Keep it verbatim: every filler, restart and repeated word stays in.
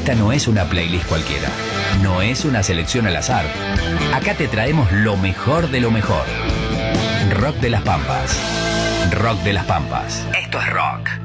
Esta no es una playlist cualquiera. No es una selección al azar. Acá te traemos lo mejor de lo mejor. Rock de las Pampas. Rock de las Pampas. Esto es rock.